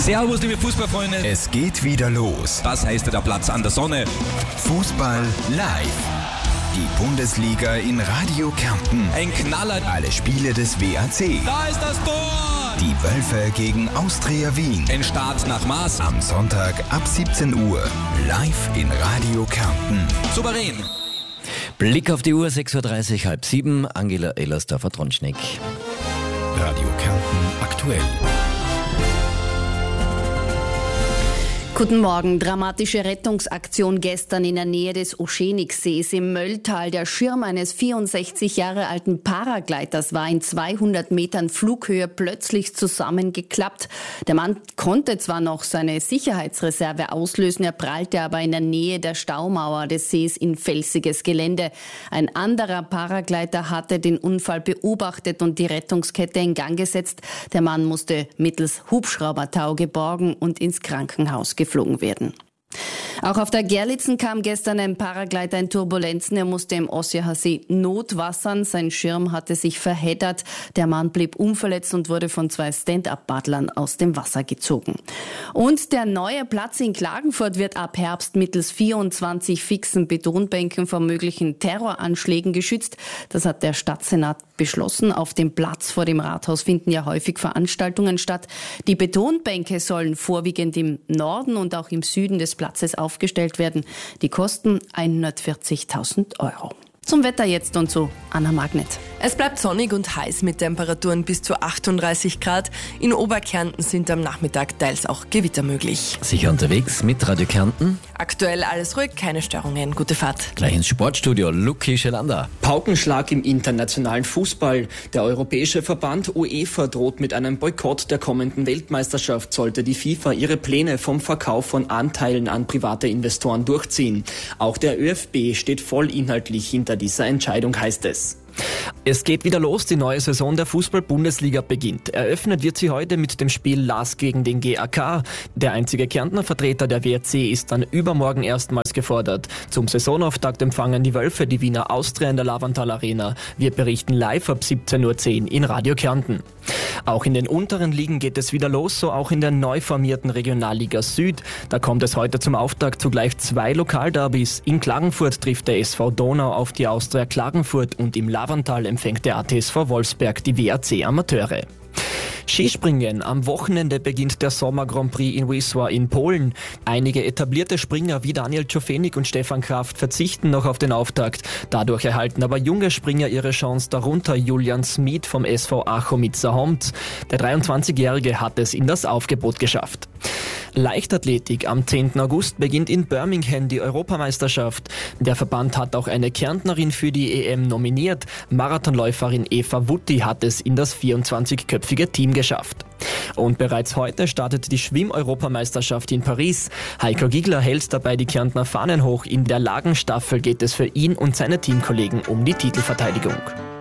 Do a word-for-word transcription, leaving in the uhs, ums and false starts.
Servus, liebe Fußballfreunde. Es geht wieder los. Was heißt der Platz an der Sonne? Fußball live. Die Bundesliga in Radio Kärnten. Ein Knaller. Alle Spiele des W A C. Da ist das Tor. Die Wölfe gegen Austria Wien. Ein Start nach Maß. Am Sonntag ab siebzehn Uhr. Live in Radio Kärnten. Souverän. Blick auf die Uhr, sechs Uhr dreißig, halb sieben. Angela Ellersdorfer-Tronschneck. Radio Kärnten aktuell. Guten Morgen. Dramatische Rettungsaktion gestern in der Nähe des Oschenigsees im Mölltal. Der Schirm eines vierundsechzig Jahre alten Paragleiters war in zweihundert Metern Flughöhe plötzlich zusammengeklappt. Der Mann konnte zwar noch seine Sicherheitsreserve auslösen, er prallte aber in der Nähe der Staumauer des Sees in felsiges Gelände. Ein anderer Paragleiter hatte den Unfall beobachtet und die Rettungskette in Gang gesetzt. Der Mann musste mittels Hubschraubertau geborgen und ins Krankenhaus geflogen werden. Auch auf der Gerlitzen kam gestern ein Paragleiter in Turbulenzen. Er musste im Ossiacher See notwassern. Sein Schirm hatte sich verheddert. Der Mann blieb unverletzt und wurde von zwei Stand-up-Paddlern aus dem Wasser gezogen. Und der neue Platz in Klagenfurt wird ab Herbst mittels vierundzwanzig fixen Betonbänken vor möglichen Terroranschlägen geschützt. Das hat der Stadtsenat beschlossen. Auf dem Platz vor dem Rathaus finden ja häufig Veranstaltungen statt. Die Betonbänke sollen vorwiegend im Norden und auch im Süden des Platzes aufgestellt werden. Die kosten hundertvierzigtausend Euro. Zum Wetter jetzt und zu Anna Magnet. Es bleibt sonnig und heiß mit Temperaturen bis zu achtunddreißig Grad. In Oberkärnten sind am Nachmittag teils auch Gewitter möglich. Sicher unterwegs mit Radio Kärnten. Aktuell alles ruhig, keine Störungen. Gute Fahrt. Gleich ins Sportstudio, Luki Schelander. Paukenschlag im internationalen Fußball. Der europäische Verband UEFA droht mit einem Boykott der kommenden Weltmeisterschaft, sollte die FIFA ihre Pläne vom Verkauf von Anteilen an private Investoren durchziehen. Auch der ÖFB steht vollinhaltlich hinter dieser Entscheidung, heißt es. Es geht wieder los, die neue Saison der Fußball-Bundesliga beginnt. Eröffnet wird sie heute mit dem Spiel Lask gegen den G A K. Der einzige Kärntner Vertreter der W A C ist dann übermorgen erstmals gefordert. Zum Saisonauftakt empfangen die Wölfe die Wiener Austria in der Lavantal Arena. Wir berichten live ab siebzehn Uhr zehn in Radio Kärnten. Auch in den unteren Ligen geht es wieder los, so auch in der neu formierten Regionalliga Süd. Da kommt es heute zum Auftakt zu gleich zwei Lokalderbys. In Klagenfurt trifft der S V Donau auf die Austria Klagenfurt und im Lavantal empfängt der A T S V Wolfsberg die W A C Amateure. Skispringen. Am Wochenende beginnt der Sommer Grand Prix in Wisła in Polen. Einige etablierte Springer wie Daniel Czofenik und Stefan Kraft verzichten noch auf den Auftakt. Dadurch erhalten aber junge Springer ihre Chance, darunter Julian Smith vom S V Achomitsa-Homt. Der dreiundzwanzigjährige hat es in das Aufgebot geschafft. Leichtathletik. Am zehnten August beginnt in Birmingham die Europameisterschaft. Der Verband hat auch eine Kärntnerin für die E M nominiert. Marathonläuferin Eva Wutti hat es in das vierundzwanzigköpfige Team geschafft. Und bereits heute startet die Schwimm-Europameisterschaft in Paris. Heiko Giegler hält dabei die Kärntner Fahnen hoch. In der Lagenstaffel geht es für ihn und seine Teamkollegen um die Titelverteidigung.